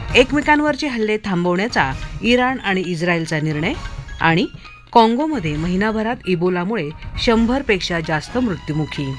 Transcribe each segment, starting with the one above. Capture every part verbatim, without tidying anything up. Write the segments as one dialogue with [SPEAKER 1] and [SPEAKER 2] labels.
[SPEAKER 1] एकमेकांवरचे हल्ले थांबवण्याचा इराण आणि इस्रायलचा निर्णय आणि काँगोमध्ये महिनाभरात इबोलामुळे शंभरपेक्षा जास्त मृत्युमुखी.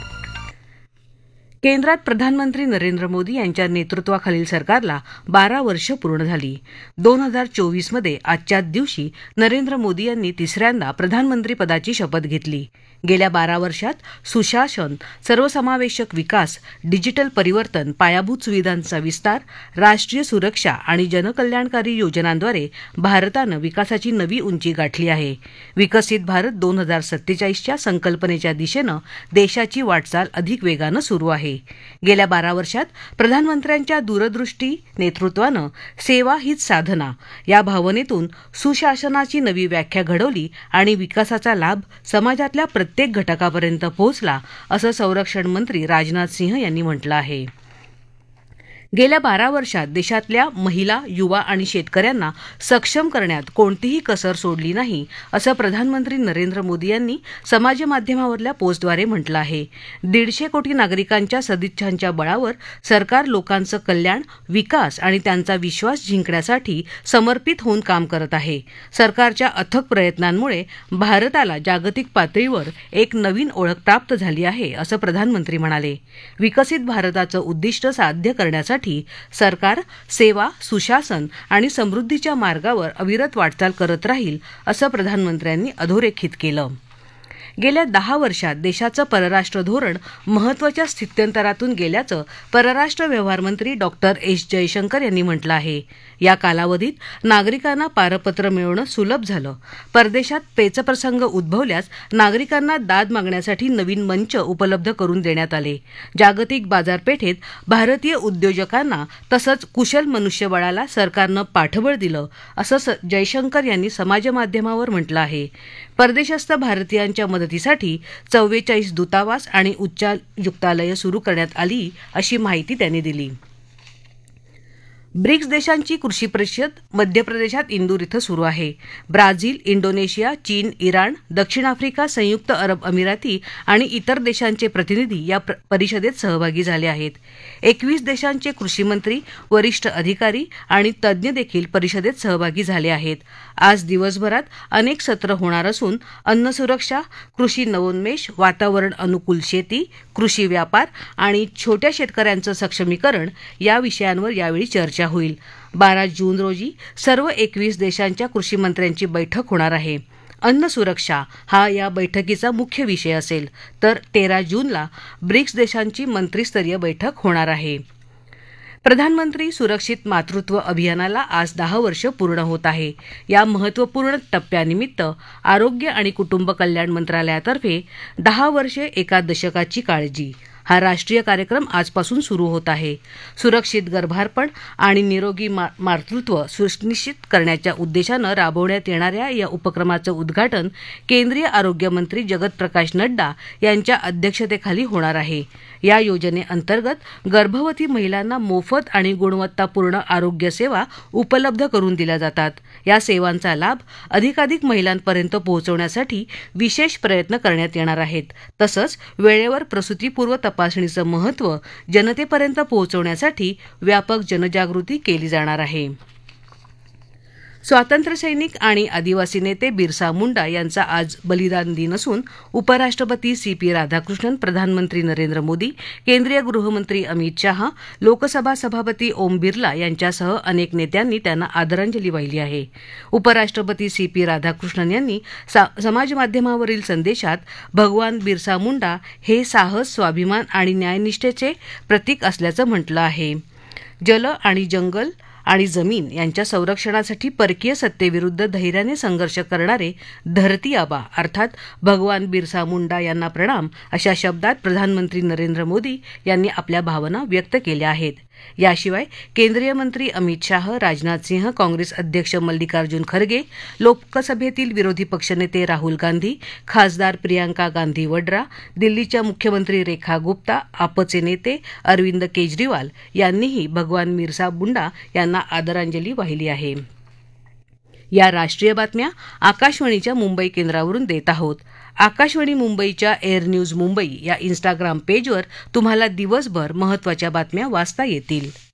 [SPEAKER 1] केंद्रात प्रधानमंत्री नरेंद्र मोदी यांच्या नेतृत्वाखालील सरकारला बारा वर्ष पूर्ण झाली. दोन हजार चोवीसमध्ये आजच्याच दिवशी नरेंद्र मोदी यांनी तिसऱ्यांदा प्रधानमंत्रीपदाची शपथ घेतली. गेल्या बारा वर्षात सुशासन, सर्वसमावेशक विकास, डिजिटल परिवर्तन, पायाभूत सुविधांचा विस्तार, राष्ट्रीय सुरक्षा आणि जनकल्याणकारी योजनांद्वारे भारतानं विकासाची नवी उंची गाठली आहे. विकसित भारत दोन हजार सत्तेचाळीसच्या संकल्पनेच्या दिशेनं देशाची वाटचाल अधिक वेगानं सुरू आहे. गेल्या बारा वर्षात प्रधानमंत्र्यांच्या दूरदृष्टी नेतृत्वानं सेवा हीच साधना या भावनेतून सुशासनाची नवी व्याख्या घडवली आणि विकासाचा लाभ समाजातल्या प्रत्येक घटकापर्यंत पोहोचला, असं संरक्षण मंत्री राजनाथ सिंह यांनी म्हटलं आहे. गेल्या बारा वर्षात देशातल्या महिला, युवा आणि शेतकऱ्यांना सक्षम करण्यात कोणतीही कसर सोडली नाही, असं प्रधानमंत्री नरेंद्र मोदी यांनी समाजमाध्यमावरल्या पोस्टद्वारे म्हटलं आहे. दीडशे कोटी नागरिकांच्या सदिच्छांच्या बळावर सरकार लोकांचं कल्याण, विकास आणि त्यांचा विश्वास जिंकण्यासाठी समर्पित होऊन काम करत आहे. सरकारच्या अथक प्रयत्नांमुळे भारताला जागतिक पातळीवर एक नवीन ओळख प्राप्त झाली आहे, असं प्रधानमंत्री म्हणाले. विकसित भारताचं उद्दिष्ट साध्य करण्यासाठी सरकार सेवा, सुशासन आणि समृद्धीच्या मार्गावर अविरत वाटचाल करत राहील, असं प्रधानमंत्र्यांनी अधोरेखित केलं. गेल्या दहा वर्षात देशाचं परराष्ट्र धोरण महत्त्वाच्या स्थित्यंतरातून गेल्याचं परराष्ट्र व्यवहार मंत्री डॉक्टर एस जयशंकर यांनी म्हटलं आहे. या कालावधीत नागरिकांना पारपत्र मिळवणं सुलभ झालं. परदेशात पेचप्रसंग उद्भवल्यास नागरिकांना दाद मागण्यासाठी नवीन मंच उपलब्ध करून देण्यात आले. जागतिक बाजारपेठेत भारतीय उद्योजकांना तसंच कुशल मनुष्यबळाला सरकारनं पाठबळ दिलं, असं जयशंकर यांनी समाजमाध्यमावर म्हटलं आहे. परदेशस्थ भारतीयांच्या मदतीसाठी चव्वेचाळीस दूतावास आणि उच्चायुक्तालयं सुरू करण्यात आली, अशी माहिती त्यांनी दिली. ब्रिक्स देशांची कृषी परिषद मध्य प्रदेशात इंदूर इथं सुरू आहे. ब्राझील, इंडोनेशिया, चीन, इराण, दक्षिण आफ्रिका, संयुक्त अरब अमिराती आणि इतर देशांचे प्रतिनिधी या परिषदेत सहभागी झाले आहेत. एकवीस देशांचे कृषी मंत्री, वरिष्ठ अधिकारी आणि तज्ज्ञ देखील परिषदेत सहभागी झाले आहेत. आज दिवसभरात अनेक सत्र होणार असून अन्न सुरक्षा, कृषी नवोन्मेष, वातावरण अनुकूल शेती, कृषी व्यापार आणि छोट्या शेतकऱ्यांचं सक्षमीकरण या विषयांवर यावेळी चर्चा होईल. बारा जून रोजी सर्व एकवीस देशांच्या कृषी मंत्र्यांची बैठक होणार आहे. अन्न सुरक्षा हा या बैठकीचा मुख्य विषय असेल, तर तेरा जूनला ब्रिक्स देशांची मंत्रिस्तरीय बैठक होणार आहे. प्रधानमंत्री सुरक्षित मातृत्व अभियानाला आज दहा वर्ष पूर्ण होत आहे. या महत्त्वपूर्ण टप्प्यानिमित्त आरोग्य आणि कुटुंब कल्याण मंत्रालयातर्फे दहा वर्षे एका दशकाची काळजी हा राष्ट्रीय कार्यक्रम आजपासून सुरू होत आहे. सुरक्षित गर्भारपण आणि निरोगी मा मातृत्व सुनिश्चित करण्याच्या उद्देशानं राबवण्यात येणाऱ्या या उपक्रमाचं उद्घाटन केंद्रीय आरोग्य मंत्री जगत प्रकाश नड्डा यांच्या अध्यक्षतेखाली होणार आहे. या योजनेअंतर्गत गर्भवती महिलांना मोफत आणि गुणवत्तापूर्ण आरोग्य सेवा उपलब्ध करून दिल्या जातात. या सेवांचा लाभ अधिकाधिक महिलांपर्यंत पोहोचवण्यासाठी विशेष प्रयत्न करण्यात येणार आहेत. तसंच वेळेवर प्रसूतीपूर्व तपासणीचं महत्त्व जनतेपर्यंत पोहोचवण्यासाठी व्यापक जनजागृती केली जाणार आहे. स्वातंत्र्यसैनिक आणि आदिवासी नेते बिरसा मुंडा यांचा आज बलिदान दिन असून उपराष्ट्रपती सी पी राधाकृष्णन, प्रधानमंत्री नरेंद्र मोदी, केंद्रीय गृहमंत्री अमित शहा, लोकसभा सभापती ओम बिर्ला यांच्यासह अनेक नेत्यांनी त्यांना आदरांजली वाहिली आहे. उपराष्ट्रपती सी पी राधाकृष्णन यांनी समाजमाध्यमावरील संदेशात भगवान बिरसा मुंडा हे साहस, स्वाभिमान आणि न्यायनिष्ठेचे प्रतीक असल्याचं म्हटलं आहे. जल आणि जंगल आणि जमीन यांच्या संरक्षणासाठी परकीय सत्तेविरुद्ध धैर्याने संघर्ष करणारे धरती आबा अर्थात भगवान बिरसा मुंडा यांना प्रणाम अशा शब्दात प्रधानमंत्री नरेंद्र मोदी यांनी आपल्या भावना व्यक्त केल्या आहेत. याशिवाय केंद्रीय मंत्री अमित शाह, राजनाथ सिंह, काँग्रेस अध्यक्ष मल्लिकार्जुन खरगे, लोकसभेतील विरोधी पक्षनेते राहुल गांधी, खासदार प्रियांका गांधी वड्रा, दिल्लीच्या मुख्यमंत्री रेखा गुप्ता, आपचे नेते अरविंद केजरीवाल यांनीही भगवान बिरसा मुंडा यांना आदरांजली वाहिली आहे. या राष्ट्रीय बातम्या आकाशवाणीच्या मुंबई केंद्रावरून देत आहोत. आकाशवाणी मुंबईच्या एअर न्यूज मुंबई या इन्स्टाग्राम पेजवर तुम्हाला दिवसभर महत्त्वाच्या बातम्या वाचता येतील.